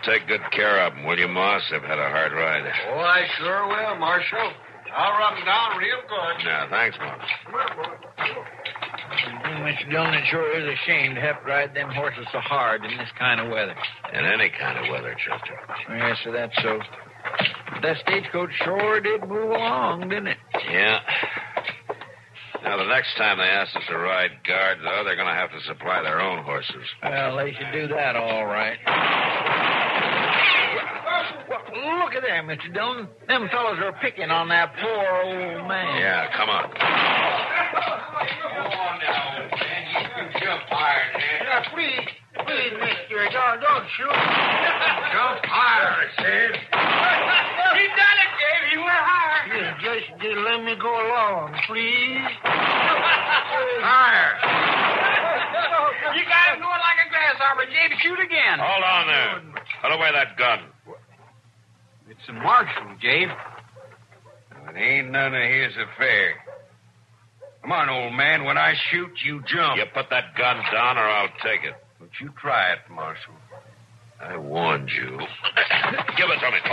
take good care of them, will you, Moss? They've had a hard ride. Oh, I sure will, Marshal. I'll rub them down real good. Yeah, thanks, Moss. Mr. Dillon, it sure is a shame to have to ride them horses so hard in this kind of weather. In any kind of weather, Chester. Yes, sir, that's so. But that stagecoach sure did move along, didn't it? Yeah. Now, the next time they ask us to ride guard, though, they're going to have to supply their own horses. Well, they should do that all right. Well, look at them, Mr. Dillon. Them fellows are picking on that poor old man. Yeah, come on. Come on now, old man. You can jump higher than that. Please, mister. Don't shoot. Jump higher, I said. He done it, Dave. He went higher. Just let me go along, please. Higher. You got him going like a grasshopper, Dave. Shoot again. Hold on there. Put away that gun. It's a marshal, Dave. It ain't none of his affair. Come on, old man. When I shoot, you jump. You put that gun down or I'll take it. Don't you try it, Marshal. I warned you. Give it to me.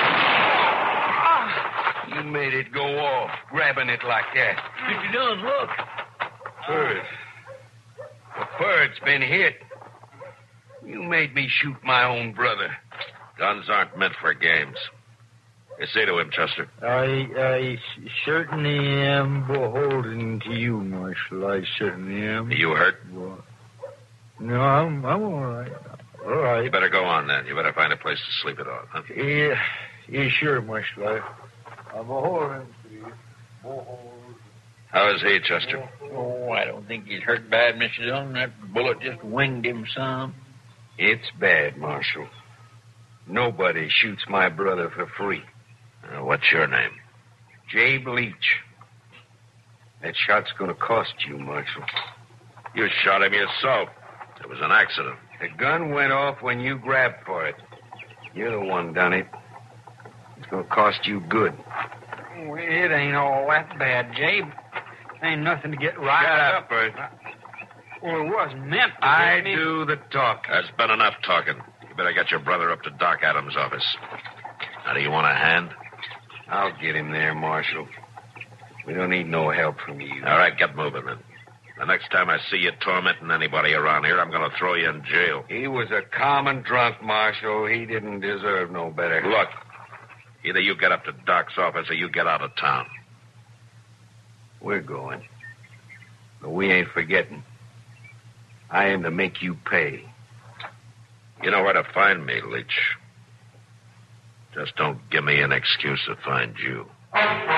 You made it go off, grabbing it like that. Mr. Dillon, look. Bird. The bird's been hit. You made me shoot my own brother. Guns aren't meant for games. You say to him, Chester. I certainly am beholden to you, Marshal. I certainly am. Are you hurt? What? No, I'm all right. All right. You better go on, then. You better find a place to sleep it off, huh? Yeah, sure, Marshal. I'm beholden to you. How is he, Chester? Oh, I don't think he's hurt bad, Mr. Dillon. That bullet just winged him some. It's bad, Marshal. Nobody shoots my brother for free. What's your name? Jabe Leach. That shot's going to cost you, Marshal. You shot him yourself. It was an accident. The gun went off when you grabbed for it. You're the one done it. It's going to cost you good. Well, it ain't all that bad, Jabe. Ain't nothing to get right Shut up, Bert. Well, it wasn't meant to I get me. do the talking. There's been enough talking. You better get your brother up to Doc Adams' office. Now, do you want a hand? I'll get him there, Marshal. We don't need no help from you. All right, get moving, then. The next time I see you tormenting anybody around here, I'm going to throw you in jail. He was a common drunk, Marshal. He didn't deserve no better. Look, either you get up to Doc's office or you get out of town. We're going. But we ain't forgetting. I aim to make you pay. You know where to find me, Leach. Just don't give me an excuse to find you.